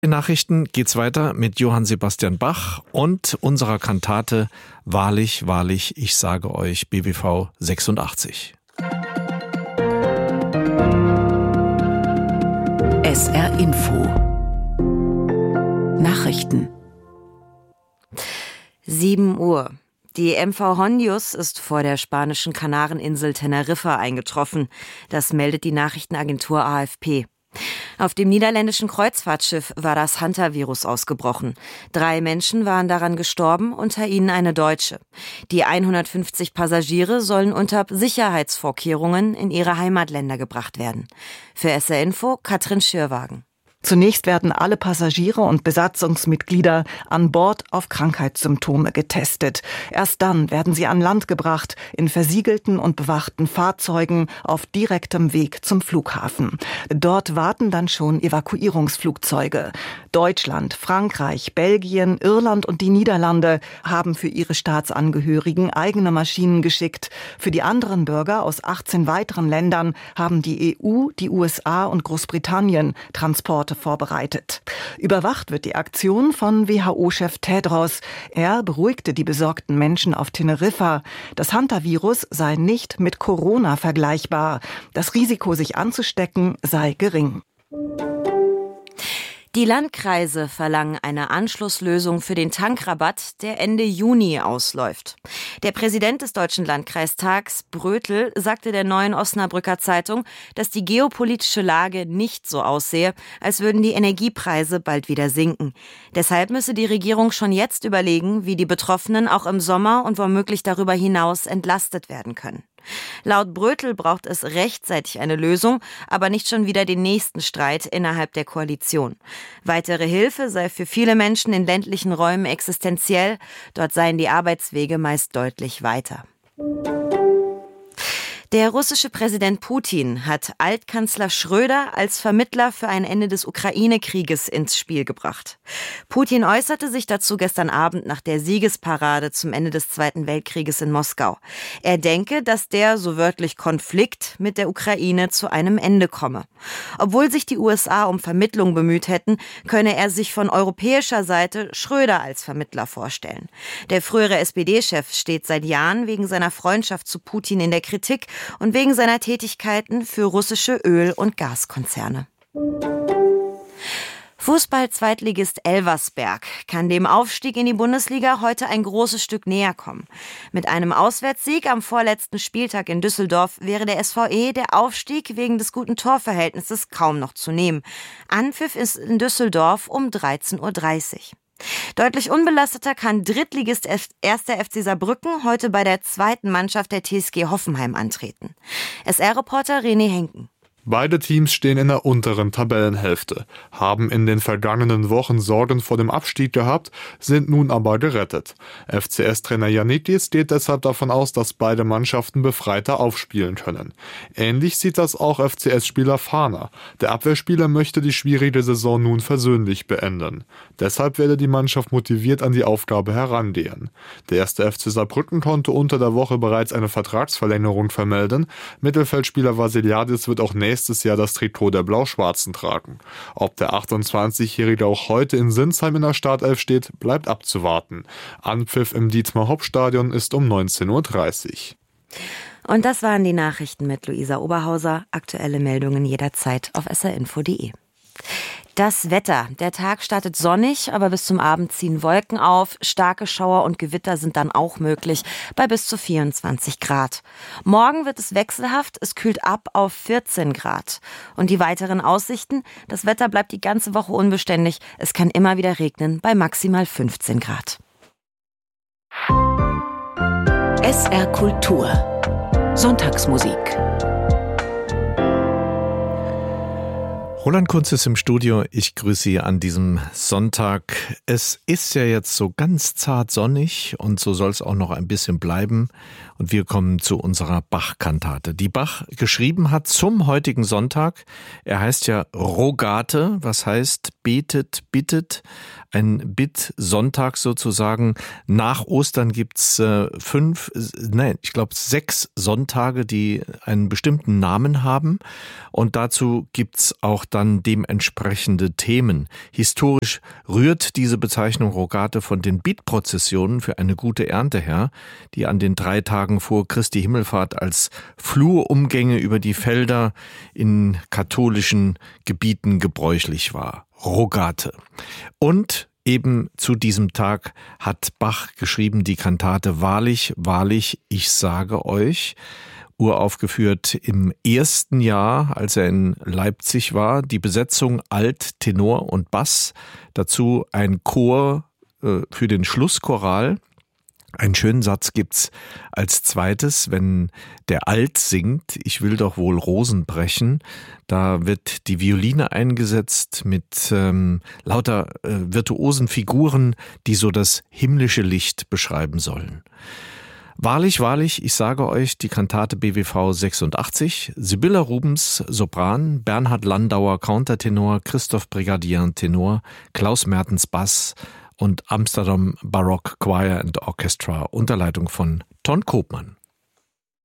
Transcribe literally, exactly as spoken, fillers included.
Den Nachrichten geht's weiter mit Johann Sebastian Bach und unserer Kantate Wahrlich, wahrlich, ich sage euch, B W V sechsundachtzig. S R Info Nachrichten sieben Uhr. Die M V Hondius ist vor der spanischen Kanareninsel Teneriffa eingetroffen. Das meldet die Nachrichtenagentur A F P. Auf dem niederländischen Kreuzfahrtschiff war das Hantavirus ausgebrochen. Drei Menschen waren daran gestorben, unter ihnen eine Deutsche. Die hundertfünfzig Passagiere sollen unter Sicherheitsvorkehrungen in ihre Heimatländer gebracht werden. Für S R Info Katrin Schürwagen. Zunächst werden alle Passagiere und Besatzungsmitglieder an Bord auf Krankheitssymptome getestet. Erst dann werden sie an Land gebracht, in versiegelten und bewachten Fahrzeugen auf direktem Weg zum Flughafen. Dort warten dann schon Evakuierungsflugzeuge. Deutschland, Frankreich, Belgien, Irland und die Niederlande haben für ihre Staatsangehörigen eigene Maschinen geschickt. Für die anderen Bürger aus achtzehn weiteren Ländern haben die E U, die U S A und Großbritannien Transporte vorbereitet. Überwacht wird die Aktion von W H O-Chef Tedros. Er beruhigte die besorgten Menschen auf Teneriffa. Das Hantavirus sei nicht mit Corona vergleichbar. Das Risiko, sich anzustecken, sei gering. Die Landkreise verlangen eine Anschlusslösung für den Tankrabatt, der Ende Juni ausläuft. Der Präsident des Deutschen Landkreistags, Brötel, sagte der Neuen Osnabrücker Zeitung, dass die geopolitische Lage nicht so aussehe, als würden die Energiepreise bald wieder sinken. Deshalb müsse die Regierung schon jetzt überlegen, wie die Betroffenen auch im Sommer und womöglich darüber hinaus entlastet werden können. Laut Brötel braucht es rechtzeitig eine Lösung, aber nicht schon wieder den nächsten Streit innerhalb der Koalition. Weitere Hilfe sei für viele Menschen in ländlichen Räumen existenziell. Dort seien die Arbeitswege meist deutlich weiter. Der russische Präsident Putin hat Altkanzler Schröder als Vermittler für ein Ende des Ukraine-Krieges ins Spiel gebracht. Putin äußerte sich dazu gestern Abend nach der Siegesparade zum Ende des Zweiten Weltkrieges in Moskau. Er denke, dass der, so wörtlich, Konflikt mit der Ukraine zu einem Ende komme. Obwohl sich die U S A um Vermittlung bemüht hätten, könne er sich von europäischer Seite Schröder als Vermittler vorstellen. Der frühere S P D-Chef steht seit Jahren wegen seiner Freundschaft zu Putin in der Kritik und wegen seiner Tätigkeiten für russische Öl- und Gaskonzerne. Fußball-Zweitligist Elversberg kann dem Aufstieg in die Bundesliga heute ein großes Stück näher kommen. Mit einem Auswärtssieg am vorletzten Spieltag in Düsseldorf wäre der S V E der Aufstieg wegen des guten Torverhältnisses kaum noch zu nehmen. Anpfiff ist in Düsseldorf um dreizehn Uhr dreißig. Deutlich unbelasteter kann Drittligist erster F C Saarbrücken heute bei der zweiten Mannschaft der T S G Hoffenheim antreten. S R-Reporter René Henken. Beide Teams stehen in der unteren Tabellenhälfte, haben in den vergangenen Wochen Sorgen vor dem Abstieg gehabt, sind nun aber gerettet. F C S-Trainer Jannikis geht deshalb davon aus, dass beide Mannschaften befreiter aufspielen können. Ähnlich sieht das auch F C S-Spieler Fahner. Der Abwehrspieler möchte die schwierige Saison nun versöhnlich beenden. Deshalb werde die Mannschaft motiviert an die Aufgabe herangehen. Der erste F C Saarbrücken konnte unter der Woche bereits eine Vertragsverlängerung vermelden. Mittelfeldspieler Vasiliadis wird auch nächstes Jahr das Trikot der Blau-Schwarzen tragen. Ob der achtundzwanzigjährige auch heute in Sinsheim in der Startelf steht, bleibt abzuwarten. Anpfiff im Dietmar-Hopp-Stadion ist um neunzehn Uhr dreißig. Und das waren die Nachrichten mit Luisa Oberhauser. Aktuelle Meldungen jederzeit auf s r info punkt d e. Das Wetter. Der Tag startet sonnig, aber bis zum Abend ziehen Wolken auf. Starke Schauer und Gewitter sind dann auch möglich, bei bis zu vierundzwanzig Grad. Morgen wird es wechselhaft, es kühlt ab auf vierzehn Grad. Und die weiteren Aussichten? Das Wetter bleibt die ganze Woche unbeständig. Es kann immer wieder regnen, bei maximal fünfzehn Grad. S R Kultur. Sonntagsmusik. Roland Kunz ist im Studio. Ich grüße Sie an diesem Sonntag. Es ist ja jetzt so ganz zart sonnig und so soll es auch noch ein bisschen bleiben. Und wir kommen zu unserer Bach-Kantate, die Bach geschrieben hat zum heutigen Sonntag. Er heißt ja Rogate, was heißt betet, bittet. Ein Bitt-Sonntag sozusagen. Nach Ostern gibt's äh, fünf, nein, ich glaube sechs Sonntage, die einen bestimmten Namen haben. Und dazu gibt's auch dann dementsprechende Themen. Historisch rührt diese Bezeichnung Rogate von den Bittprozessionen für eine gute Ernte her, die an den drei Tagen vor Christi Himmelfahrt als Flurumgänge über die Felder in katholischen Gebieten gebräuchlich war. Rogate. Und eben zu diesem Tag hat Bach geschrieben die Kantate Wahrlich, wahrlich, ich sage euch, uraufgeführt im ersten Jahr, als er in Leipzig war. Die Besetzung Alt, Tenor und Bass, dazu ein Chor äh, für den Schlusschoral. Einen schönen Satz gibt's als zweites, wenn der Alt singt, ich will doch wohl Rosen brechen. Da wird die Violine eingesetzt mit ähm, lauter äh, virtuosen Figuren, die so das himmlische Licht beschreiben sollen. Wahrlich, wahrlich, ich sage euch, die Kantate B W V sechsundachtzig, Sibylla Rubens, Sopran, Bernhard Landauer, Countertenor, Christoph Brigadier, Tenor, Klaus Mertens, Bass und Amsterdam Baroque Choir and Orchestra unter Leitung von Ton Koopman.